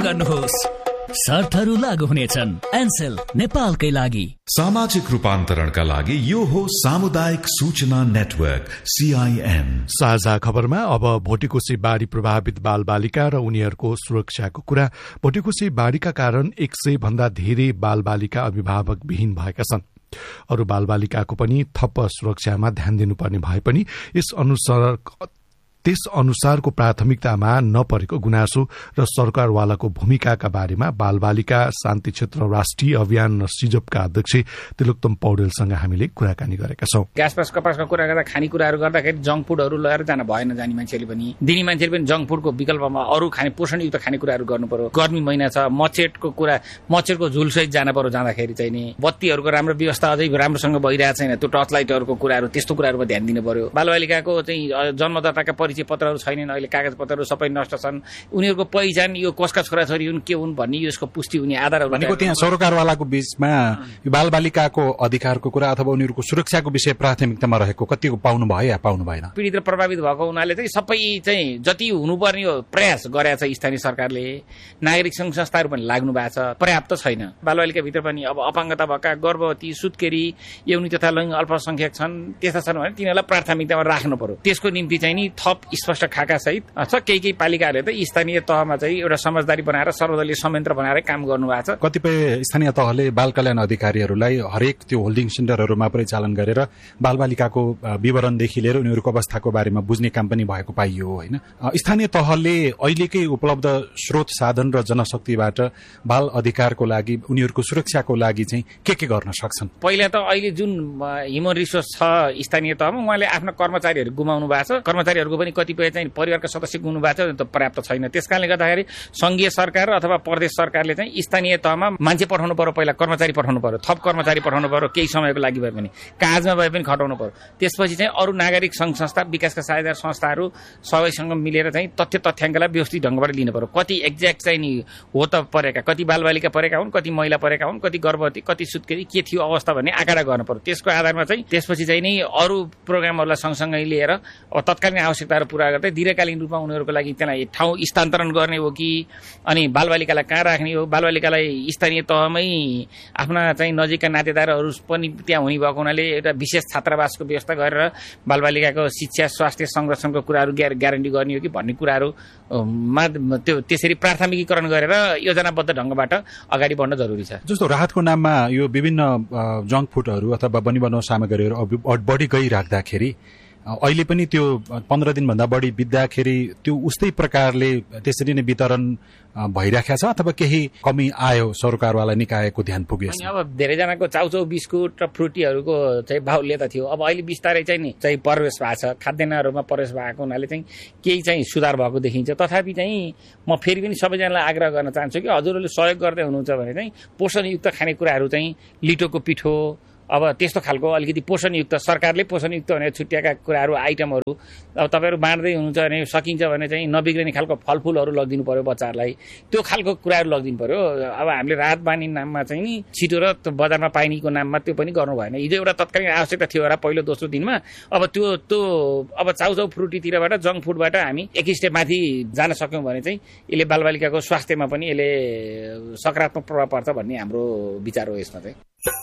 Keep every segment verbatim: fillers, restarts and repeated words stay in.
गर्नुहोस्। शर्तहरू लागू हुनेछन्। एनसेल नेपालकै लागि। सामाजिक रूपान्तरणका लागि यो हो सामुदायिक सूचना नेटवर्क सीआईएन। साझा खबरमा अब भोटेकोशी बाढ़ी प्रभावित बाल बालिका र उनीहरूको सुरक्षाको कुरा। भोटेकोशी बाढ़ीका कारण एक सय भन्दा धेरै बाल बालिका अभिभावक विहीन भएका छन्। अरू बाल बालिकाको पनि थप सुरक्षामा ध्यान दिनुपर्ने भए पनि यस अनुसार त्यस अनुसारको प्राथमिकतामा नपरेको गुनासो र सरकारवालाको भूमिकाका बारेमा बालबालिका शान्ति क्षेत्र राष्ट्रिय अभियान सिजपका अध्यक्ष तिलोत्तम पौडेलसँग हामीले कुराकानी गरेका छौं। ग्यासपास कपासका कुरा गर्दा खानेकुराहरू गर्दाखेरि जङ्क फुडहरू लिएर जान भएन। जाने मान्छेले पनि दिने मान्छेले पनि जङ्क फुडको विकल्पमा अरू खाने पोषणयुक्त खानेकुराहरू गर्नु पर्यो। गर्मी महिना छ, मचेटको कुरा मचेटको झुलसहित जान पर्यो। जाँदाखेरि चाहिँ नि बत्तीहरूको राम्रो व्यवस्था अझै राम्रोसँग भइरहेको छैन। त्यो टर्च लाइटहरूको कुराहरू त्यस्तो कुराहरूमा ध्यान दिनु पर्यो। बालबालिकाको चाहिँ जन्मदाताका परिचय पत्रहरू छैनन्, अहिले कागज पत्रहरू सबै नष्ट छन्। उनीहरूको पहिचान यो कसका छोराछोरी हुन् के हुन् भन्ने यसको पुष्टि हुने आधारहरू भनेको त्यहाँ सरकारवालाको बीचमा यो बालबालिकाको अधिकारको कुरा अथवा उनीहरूको सुरक्षाको विषय प्राथमिकतामा रहेको कतिको पाउनु भयो या पाउनु भएन? पीडित र प्रभावित भएको हुनाले चाहिँ सबै चाहिँ जति हुनुपर्ने हो प्रयास गरेको छ स्थानीय सरकारले। नागरिक सङ्घ संस्थाहरू पनि लाग्नु भएको छ, पर्याप्त छैन। बालबालिकाभित्र पनि अब अपाङ्गता भएका, गर्भवती, सुत्केरी, यौनी तथा लैङ्गिक अल्पसंख्यक छन्, त्यस्ता छन् भने तिनीहरूलाई प्राथमिकतामा राख्नु पर्यो। त्यसको निम्ति चाहिँ नि थप स्पष्ट खाका सहित छ। केही केही पालिकाहरूले त स्थानीय तहमा चाहिँ एउटा समझदारी बनाएर सर्वदलीय संयन्त्र बनाएर काम गर्नु भएको छ। कतिपय स्थानीय तहले बाल कल्याण अधिकारीहरूलाई हरेक त्यो होल्डिङ सेन्टरहरूमा परिचालन गरेर बालबालिकाको विवरणदेखि लिएर उनीहरूको अवस्थाको बारेमा बुझ्ने काम पनि भएको पाइयो होइन। स्थानीय तहले अहिलेकै उपलब्ध स्रोत साधन र जनशक्तिबाट बाल अधिकारको लागि उनीहरूको सुरक्षाको लागि चाहिँ के के गर्न सक्छन्? पहिला त अहिले जुन ह्युमन रिसोर्स छ स्थानीय तहमा उहाँले आफ्नो कर्मचारीहरू गुमाउनु भएको छ। कर्मचारीहरूको पनि कतिपय चाहिँ परिवारका सदस्य गुमाउनु भएको छ, त पर्याप्त छैन। त्यसकारणले गर्दाखेरि संघीय सरकार अथवा प्रदेश सरकारले चाहिँ स्थानीय तहमा मान्छे पठाउनु पर्यो, पहिला कर्मचारी पठाउनु पर्यो, थप कर्मचारी पठाउनु पर्यो, केही समयको लागि भए पनि कागजमा भए पनि खटाउनु पर्यो। त्यसपछि चाहिँ अरू नागरिक सङ्घ संस्था, विकासका साझेदार संस्थाहरू सबैसँग मिलेर चाहिँ तथ्य तथ्याङ्कलाई व्यवस्थित ढङ्गबाट लिनु पर्यो। कति एक्ज्याक्ट चाहिँ नि हो त परेका, कति बालबालिका परेका हुन्, कति महिला परेका हुन्, कति गर्भवती, कति सुत्केरी, के थियो अवस्था भन्ने आँकडा गर्नु पर्यो। त्यसको आधारमा चाहिँ त्यसपछि चाहिँ नि अरू प्रोग्रामहरूलाई सँगसँगै लिएर अब तत्कालीन आवश्यकताहरू पूरा गर्दै दीर्घकालीन रूपमा उनीहरूको लागि त्यसलाई ठाउँ स्थानान्तरण गर्ने हो कि अनि बालबालिकालाई कहाँ राख्ने हो, बालबालिकालाई स्थानीय तहमै आफ्ना चाहिँ नजिकका नातेदारहरू पनि त्यहाँ हुने भएको हुनाले एउटा विशेष छात्रावासको व्यवस्था गरेर बालबालिकाको शिक्षा, स्वास्थ्य, संरक्षणको कुराहरू ग्यारेन्टी गर्ने हो कि भन्ने कुराहरूमा त्यो त्यसरी प्राथमिकीकरण गरेर योजनाबद्ध ढङ्गबाट अगाडि बढ्न जरुरी छ। जस्तो राहतको नाममा यो विभिन्न जङ्क फुडहरू अथवा बनी बनाउने सामग्रीहरू बढी गइराख्दाखेरि अहिले पनि त्यो पन्ध्र दिनभन्दा बढी बित्दाखेरि त्यो उस्तै प्रकारले त्यसरी नै वितरण भइराखेको छ अथवा केही कमी आयो सरकारवाला निकायको ध्यान पुग्यो? अब धेरैजनाको चाउचाउ बिस्कुट र फ्रुटीहरूको चाहिँ बाहुल्यता थियो। अब अहिले बिस्तारै चाहिँ नि चाहिँ प्रवेश भएको छ, खाद्यान्नहरूमा प्रवेश भएको हुनाले चाहिँ केही चाहिँ सुधार भएको देखिन्छ। तथापि चाहिँ म फेरि पनि सबैजनालाई आग्रह गर्न चाहन्छु कि हजुरहरूले सहयोग गर्दै हुनुहुन्छ भने चाहिँ पोषणयुक्त खानेकुराहरू चाहिँ लिटोको पिठो, अब त्यस्तो खालको अलिकति पोषणयुक्त, सरकारले पोषणयुक्त भनेर छुट्याएका कुराहरू, आइटमहरू अब तपाईँहरू बाँड्दै हुनुहुन्छ भने सकिन्छ भने चाहिँ नबिग्रिने खालको फलफुलहरू लगिदिनु पर्यो बच्चाहरूलाई, त्यो खालको कुराहरू लगिदिनु पर्यो। अब हामीले राहत बानी नाममा चाहिँ नि छिटो र बजारमा पाइनेको नाममा त्यो पनि गर्नु भएन। हिजो एउटा तत्कालीन आवश्यकता थियो होला पहिलो दोस्रो दिनमा, अब त्यो त्यो अब चाउचाउ फ्रुटीतिरबाट जङ्क फुडबाट हामी एक स्टेप माथि जान सक्यौँ भने चाहिँ यसले बालबालिकाको स्वास्थ्यमा पनि यसले सकारात्मक प्रभाव पर्छ भन्ने हाम्रो विचार हो। यसमा चाहिँ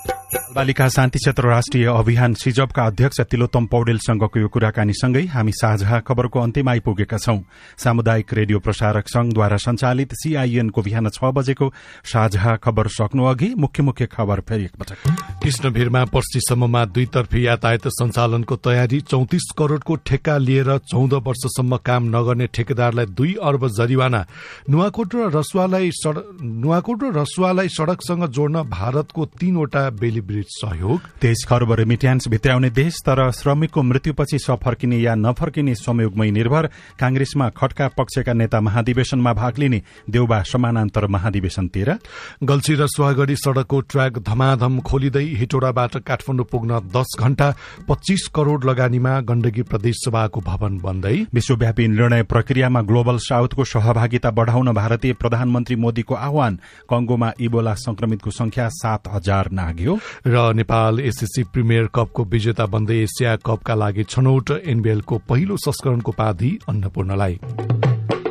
बालिका शान्ति क्षेत्र राष्ट्रिय अभियान सिजपका अध्यक्ष तिलोत्तम पौडेलसँगको यो कुराकानीसँगै हामी साझा खबरको अन्त्यमा आइपुगेका छौं। सामुदायिक रेडियो प्रसारक संघद्वारा सञ्चालित सीआईएनको बिहान छ बजेको साझा खबर सक्नु अघि मुख्य मुख्य खबर फेरि एकपटक। कृष्णभिरमा पर्सीसम्ममा दुईतर्फी यातायात सञ्चालनको तयारी। चौतिस करोड़को ठेक्का लिएर चौध वर्षसम्म काम नगर्ने ठेकेदारलाई दुई अर्ब जरिवाना। नुवाकोट र रसुवालाई नुवाकोट र रसुवालाई सड़कसँग जोड्न भारतको तीनवटा बेली ब्रिज सहयोग। तेइस खर्ब रेमिट्यान्स भित्राउने देश तर श्रमिकको मृत्युपछि सफर्किने या नफर्किने संयोगमै निर्भर। कांग्रेसमा खड्का पक्षका नेता महाधिवेशनमा भाग लिने। देउबा समानान्तर महाधिवेशन तेह्र। गल्छी र सुवागढी सड़कको ट्र्याक धमाधम खोलिँदै हेटौडाबाट काठमाडौँ पुग्न दस घण्टा। पच्चीस करोड़ लगानीमा गण्डकी प्रदेश सभाको भवन बन्दै। विश्वव्यापी निर्णय प्रक्रियामा ग्लोबल साउथको सहभागिता बढ़ाउन भारतीय प्रधानमन्त्री मोदीको आह्वान। कंगोमा इबोला संक्रमितको संख्या सात हजार नाग्यो। र नेपाल एसएससी प्रिमियर कपको विजेता बन्दै एसिया कपका लागि छनौट। एनबीएलको पहिलो संस्करणको उपाधि अन्नपूर्णलाई।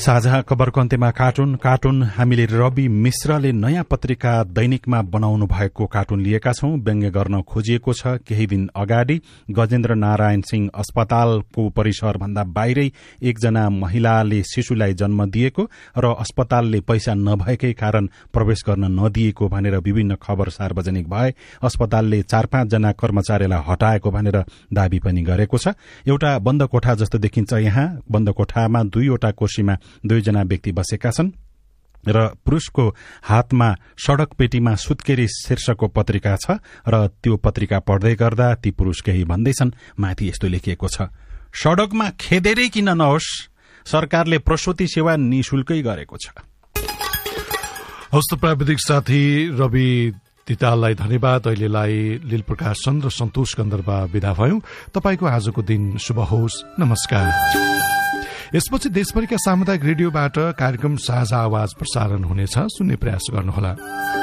साझा खबरको अन्त्यमा कार्टुन कार्टुन हामीले रवि मिश्रले नयाँ पत्रिका दैनिकमा बनाउनु भएको कार्टुन लिएका छौं। व्यङ्ग्य गर्न खोजिएको छ। केही दिन अगाडि गजेन्द्र नारायण सिंह अस्पतालको परिसर भन्दा बाहिरै एकजना महिलाले शिशुलाई जन्म दिएको र अस्पतालले पैसा नभएकै कारण प्रवेश गर्न नदिएको भनेर विभिन्न खबर सार्वजनिक भए। अस्पतालले चार पाँच जना कर्मचारीलाई हटाएको भनेर दावी पनि गरेको छ। एउटा बन्द कोठा जस्तो देखिन्छ। यहाँ बन्द कोठामा दुईवटा कुर्सीमा दुईजना व्यक्ति बसेका छन् र पुरुषको हातमा सड़क पेटीमा सुत्केरी शीर्षकको पत्रिका छ र त्यो पत्रिका पढ्दै गर्दा ती पुरुष केही भन्दैछन्। माथि यस्तो लेखिएको छ, सड़कमा खेदेरै किन नहोस्, सरकारले प्रसूति सेवा निशुल्कै गरेको छ। हस्त प्राविधिक साथी रवि तिताललाई धन्यवाद। अहिलेलाई लील प्रकाशन र सन्तोष गन्धर्व विदा भयौं। तपाईको आजको दिन शुभ होस्। नमस्कार। यसपछि देशभरिका सामुदायिक रेडियोबाट कार्यक्रम साझा आवाज प्रसारण हुनेछ। सुन्ने प्रयास गर्नुहोला।